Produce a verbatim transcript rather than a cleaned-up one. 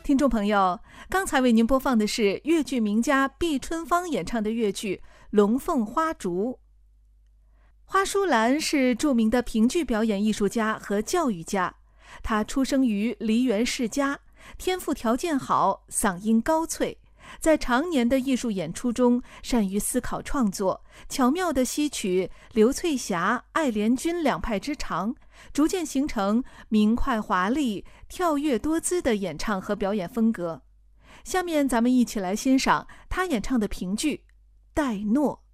听众朋友，刚才为您播放的是越剧名家毕春芳演唱的越剧《龙凤花烛》。花淑兰是著名的评剧表演艺术家和教育家，她出生于梨园世家，天赋条件好，嗓音高脆，在常年的艺术演出中善于思考创作，巧妙地吸取刘翠霞、艾莲君两派之长，逐渐形成明快华丽、跳跃多姿的演唱和表演风格。下面咱们一起来欣赏她演唱的评剧《戴诺》。